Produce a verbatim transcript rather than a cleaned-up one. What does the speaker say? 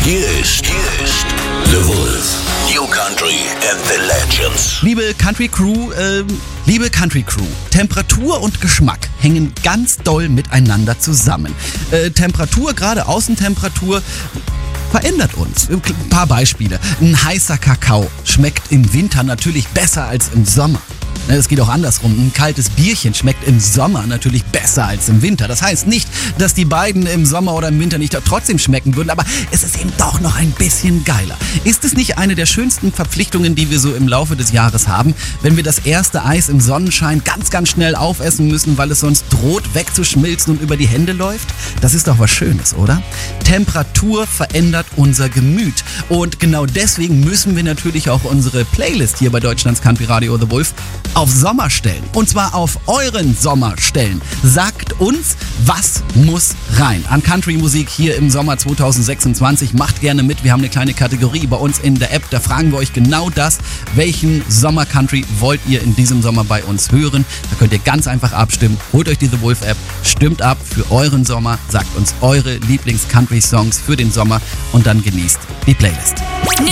Hier ist, hier ist The Wolf. New Country and the Legends. Liebe Country Crew, äh, liebe Country Crew, Temperatur und Geschmack hängen ganz doll miteinander zusammen. Äh, Temperatur, gerade Außentemperatur, verändert uns. Ein paar Beispiele. Ein heißer Kakao schmeckt im Winter natürlich besser als im Sommer. Es geht auch andersrum. Ein kaltes Bierchen schmeckt im Sommer natürlich besser als im Winter. Das heißt nicht, dass die beiden im Sommer oder im Winter nicht trotzdem schmecken würden, aber es ist eben doch noch ein bisschen geiler. Ist es nicht eine der schönsten Verpflichtungen, die wir so im Laufe des Jahres haben, wenn wir das erste Eis im Sonnenschein ganz, ganz schnell aufessen müssen, weil es sonst droht wegzuschmilzen und über die Hände läuft? Das ist doch was Schönes, oder? Temperatur verändert unser Gemüt. Und genau deswegen müssen wir natürlich auch unsere Playlist hier bei Deutschlands Country Radio The Wolf auf Sommer stellen. Und zwar auf euren Sommer stellen. Sagt uns, was muss rein an Country-Musik hier im Sommer zwanzig sechsundzwanzig. Macht gerne mit. Wir haben eine kleine Kategorie bei uns in der App. Da fragen wir euch genau das. Welchen Sommer-Country wollt ihr in diesem Sommer bei uns hören? Da könnt ihr ganz einfach abstimmen. Holt euch die The Wolf App. Stimmt ab für euren Sommer. Sagt uns eure Lieblings-Country-Songs für den Sommer und dann genießt die Playlist.